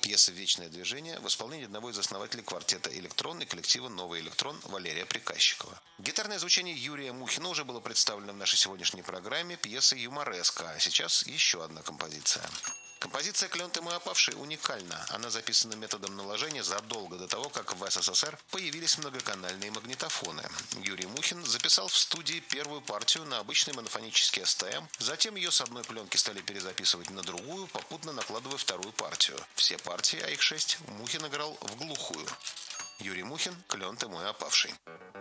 Пьеса «Вечное движение» в исполнении одного из основателей квартета «Электрон» и коллектива «Новый электрон» Валерия Приказчикова. Гитарное звучание Юрия Мухина уже было представлено в нашей сегодняшней программе пьесы «Юмореска», а сейчас еще одна композиция. Композиция «Клен ты мой опавший» уникальна. Она записана методом наложения задолго до того, как в СССР появились многоканальные магнитофоны. Юрий Мухин записал в студии первую партию на обычный монофонический СТМ, затем ее с одной пленки стали перезаписывать на другую, попутно накладывая вторую партию. Все партии, а их 6, Мухин играл в глухую. Юрий Мухин «Клен ты мой опавший».